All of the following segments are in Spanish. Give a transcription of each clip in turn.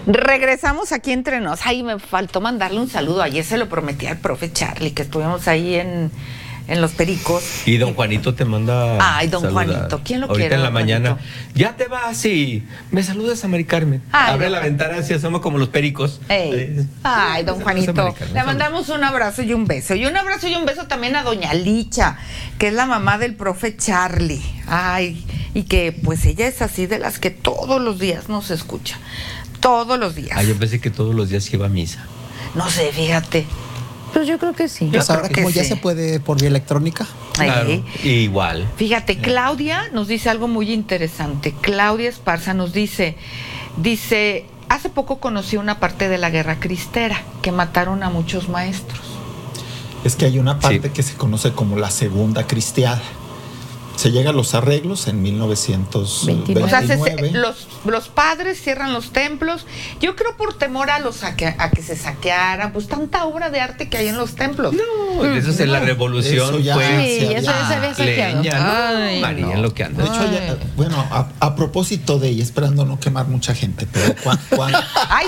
Regresamos aquí entre nos. Ay, me faltó mandarle un saludo. Ayer se lo prometí al profe Charlie, que estuvimos ahí en Los Pericos. Y don Juanito te manda. Ay, don saludar. Juanito, ¿quién lo ahorita quiere? En la Don mañana, Juanito? ya te vas y me saludas a Mari Carmen. Ay, abre don la ventana, así somos como los pericos. Ay, don Juanito, Carmen, le mandamos un abrazo y un beso. Y un abrazo y un beso también a doña Licha, que es la mamá del profe Charlie. Ay, y que pues ella es así de las que todos los días nos escucha. Todos los días. Ah, yo pensé que todos los días iba a misa. No sé, fíjate. Pues yo creo que sí. Pues ahora creo que como ya sí. se puede por vía electrónica. Claro, igual. Fíjate, Claudia nos dice algo muy interesante. Claudia Esparza nos dice, hace poco conocí una parte de la guerra cristera, que mataron a muchos maestros. Es que hay una parte que se conoce como la segunda cristiada. Se llega a los arreglos en 1929. O sea, los padres cierran los templos, yo creo por temor a que se saquearan, pues tanta obra de arte que hay en los templos. No, eso es en la revolución. Eso ya fue Sí, eso ya se había saqueado. leña, ¿no? Ay, María, no. en lo que anda. De hecho, bueno, a propósito de, y esperando no quemar mucha gente, pero Ay,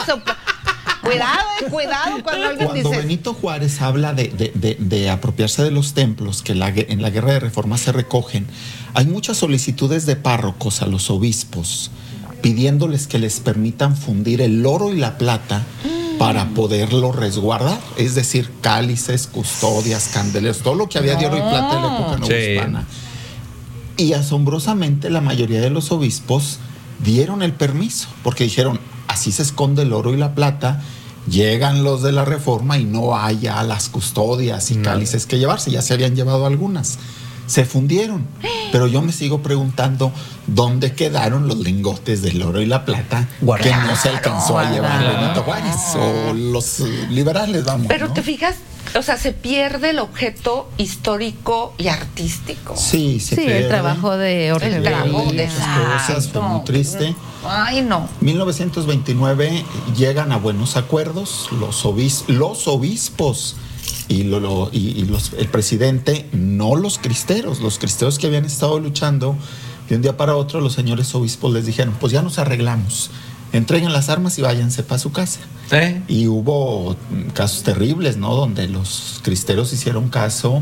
cuidado cuando alguien cuando dice... Benito Juárez habla de apropiarse de los templos que en la guerra de reforma se recogen, hay muchas solicitudes de párrocos a los obispos pidiéndoles que les permitan fundir el oro y la plata para poderlo resguardar, es decir, cálices, custodias, candeleros, todo lo que había de oro y plata en la época novohispana. Y asombrosamente la mayoría de los obispos dieron el permiso, porque dijeron, así se esconde el oro y la plata, llegan los de la reforma y no hay ya las custodias y cálices que llevarse, ya se habían llevado algunas. Se fundieron, pero yo me sigo preguntando dónde quedaron los lingotes del oro y la plata que no se alcanzó a llevar Benito Juárez o los liberales, vamos. Pero ¿no? te fijas, o sea, se pierde el objeto histórico y artístico. Sí, se pierde. el trabajo de El Ortega. trabajo de Muchas cosas, fue muy triste. Ay, no. 1929 llegan a buenos acuerdos los obispos y el presidente, no los cristeros que habían estado luchando. De un día para otro los señores obispos les dijeron, pues ya nos arreglamos, entreguen las armas y váyanse para su casa. Y hubo casos terribles, ¿no? Donde los cristeros hicieron caso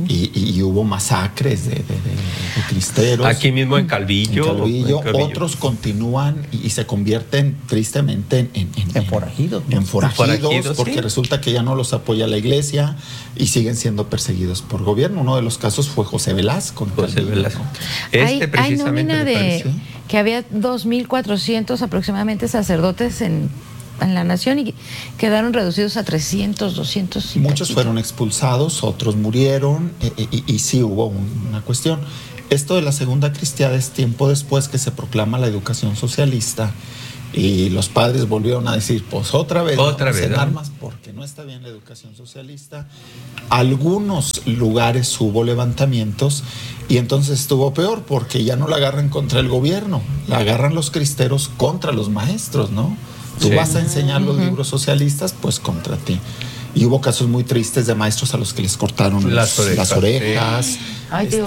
y hubo masacres de cristeros. Aquí mismo en Calvillo. Otros continúan y se convierten tristemente en forajidos. En forajidos, forajidos, porque sí. resulta que ya no los apoya la iglesia y siguen siendo perseguidos por gobierno. Uno de los casos fue José Velasco. Hay Precisamente nómina me de pareció. que había 2.400 aproximadamente sacerdotes en la nación y quedaron reducidos a 300, 200. Muchos fueron expulsados, otros murieron y sí hubo una cuestión. Esto de la segunda cristiada es tiempo después que se proclama la educación socialista y los padres volvieron a decir, pues otra vez en armas porque no está bien la educación socialista. Algunos lugares hubo levantamientos y entonces estuvo peor porque ya no la agarran contra el gobierno, la agarran los cristeros contra los maestros, ¿no? Tú vas a enseñar los libros socialistas, pues contra ti. Y hubo casos muy tristes de maestros a los que les cortaron las orejas Ay, Dios.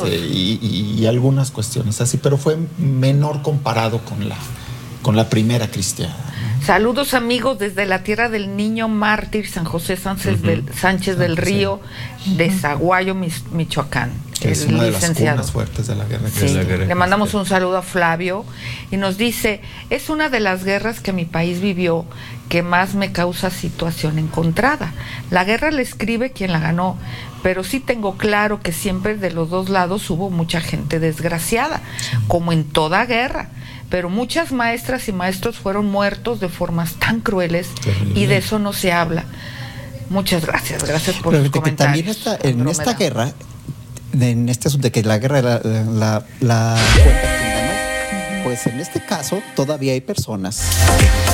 y algunas cuestiones así, pero fue menor comparado con la primera cristiana. Saludos amigos desde la tierra del niño mártir San José Sánchez del Río de Zaguayo, Michoacán. Que es una de las cunas fuertes de la guerra cristera. Sí, le mandamos un saludo a Flavio y nos dice, es una de las guerras que mi país vivió que más me causa situación encontrada. La guerra la escribe quien la ganó, pero sí tengo claro que siempre de los dos lados hubo mucha gente desgraciada, como en toda guerra. Pero muchas maestras y maestros fueron muertos de formas tan crueles y de eso no se habla. Muchas gracias por sus comentarios. También en esta guerra, en este asunto de que la guerra la cuenta quien ganó, pues en este caso todavía hay personas